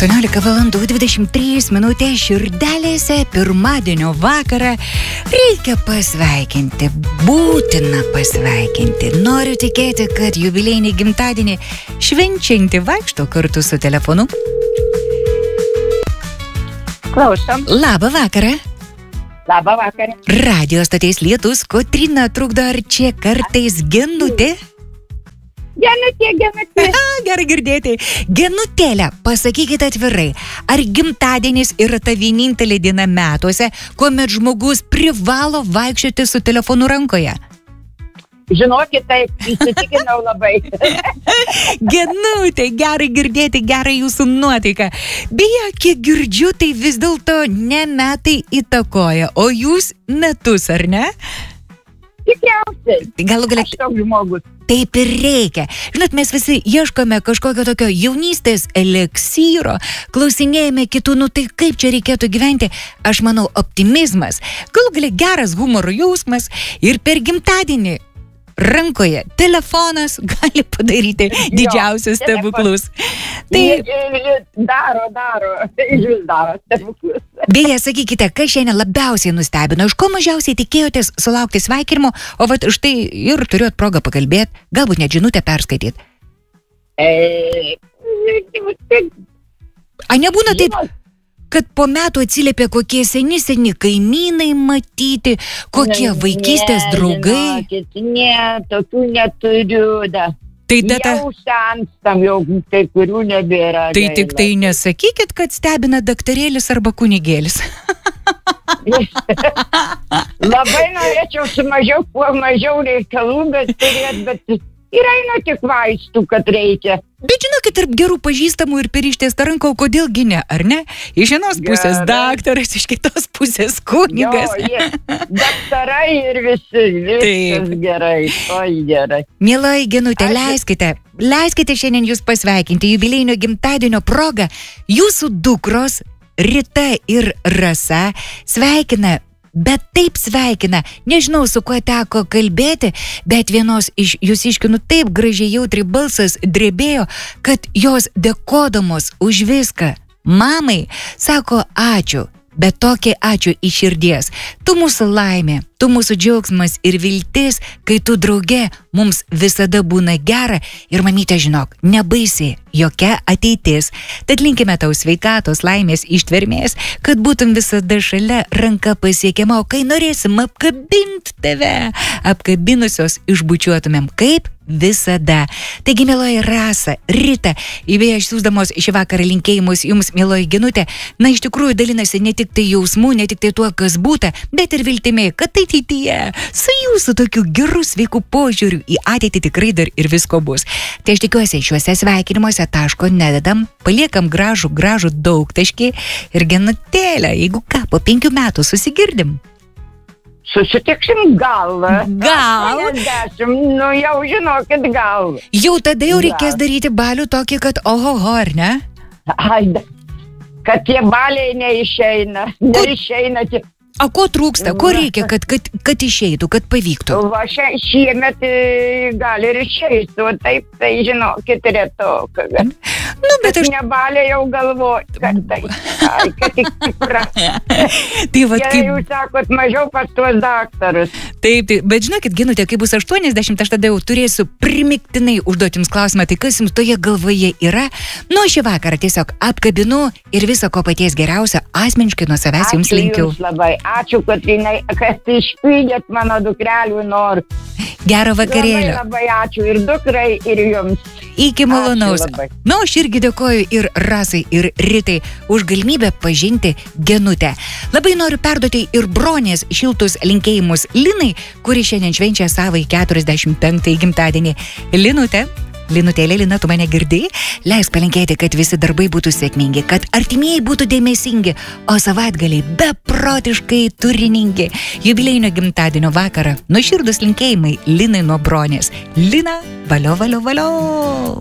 18:23 širdelėse pirmadienio vakarą reikia pasveikinti, būtina pasveikinti. Noriu tikėti, kad jubiliejinį gimtadienį švenčianti vaikšto kartu su telefonu. Klausom. Labą vakarą. Labą vakarą. Radio stoties Lietus, Kotryna trukdo, ar čia kartais Genutė? Genutė. Gerai girdėti. Genutėlė, pasakykite atvirai, ar gimtadienis yra ta vienintelė diena metuose, kuomet žmogus privalo vaikščioti su telefonu rankoje? Žinokit, taip, įsitikinau labai. Genutė, gerai girdėti, gerai jūsų nuotaika. Beje, kiek girdžiu, tai vis dėlto ne metai įtakoja, o jūs metus, ar ne? Tikriausiai. Galų galia. Aš toks žmogus. Taip ir reikia. Žinot, mes visi ieškome kažkokio tokio jaunystės eleksyro, klausinėjame kitų, tai kaip čia reikėtų gyventi. Aš manau, optimizmas, galų galia geras humoro jausmas ir per gimtadienį rankoje telefonas gali padaryti didžiausius stebuklus. Tai daro stebuklus. Beje, sakykite, kas šiandien labiausiai nustebino, iš ko mažiausiai tikėjotės sulaukti sveikinimo, o vat štai ir turėjot progą pakalbėti, galbūt net žinutę perskaityti. A nebūna taip, kad po metų atsiliepia kokie seni kaimynai matyti, kokie vaikystės draugai? Ne, tokių neturiu, da. Tai tada... Jau senstam, jau kai kurių nebėra. Tai tik tai nesakykit, kad stebina daktarėlis arba kunigėlis. Labai norėčiau su kuo mažiau reikalų, bet ir eina tik vaistų, kad reikia. Bet žinokit, tarp gerų pažįstamų ir perištėsta ranko, kodėlgi ne, ar ne? Iš vienos pusės daktaras, iš kitos pusės kunigas. Daktarai ir viskas gerai, gerai. Mieloji Genutė, leiskite šiandien jūs pasveikinti jubiliejinio gimtadienio proga. Jūsų dukros Rita ir Rasa sveikina. Bet taip sveikina, nežinau, su kuo teko kalbėti, bet vienos iš jūsiškių taip gražiai jautri balsas drebėjo, kad jos dėkodamos už viską mamai sako ačiū, bet tokį ačiū iš širdies. Tu mūsų laimė, tu mūsų džiaugsmas ir viltis, kai tu drauge mums visada būna gera ir mamytė, žinok, nebaisi jokia ateitis. Tad linkime tau sveikatos, laimės, ištvermės, kad būtum visada šalia, ranka pasiekiama, o kai norėsim apkabinti tave, apkabinusios išbučiuotumėm kaip visada. Taigi, mieloji Rasa, Rita, įvėja siūsdamos šį vakarą linkėjimus jums, mieloji Genutė, iš tikrųjų dalinasi ne tik tai jausmų, ne tik tai tuo, kas būta, bet ir viltimi, kad ateityje su jūsų tokiu geru sveiku požiūriu į ateitį tikrai dar ir visko bus. Tai aš tikiuosi, šiuose sveikinimuose taško nededam, paliekam gražų daugtaškį ir Genutėlę, jeigu ką, po 5 metų susigirdim. Susitiksim gal. 50, jau žinokit, gal. Jau tada jau reikės daryti balių tokį, kad ohoho, ar ne? Kad tie baliai neišeina. O ko trūksta, ko reikia, kad išeitų, kad pavyktų? Va, šiemet gali ir išeitų, taip, tai žinokit, retoka. Bet aš nebalė jau galvoju, kad tik tikra. Tai vat kaip... Jūs sakot, mažiau pas tuos daktarus. Taip, bet žinokit, Genutė, kai bus 80, aš tada jau turėsiu primiktinai užduoti jums klausimą, tai kas jums toje galvoje yra? Šį vakarą tiesiog apkabinu ir viso ko paties geriausio asmeniškai nuo savęs jums linkiu. Ačiū jums labai, ačiū, Kotrynai, kad išpildėt mano dukrelių norų. Gero vakarėlio. Labai ačiū ir dukrai, ir jums. Iki malonaus. Aš irgi dėkoju ir Rasai, ir Ritai už galimybę pažinti Genutę. Labai noriu perduoti ir Bronės šiltus linkėjimus Linai, kuri šiandien švenčia savai 45 gimtadienį. Linutėlė, Lina, tu mane girdėjai? Leisk palinkėti, kad visi darbai būtų sėkmingi, kad artimieji būtų dėmesingi, o savaitgaliai beprotiškai turiningi. Jubiliejinio gimtadienio vakarą nuoširdūs linkėjimai Linai nuo Bronės. Lina, valio.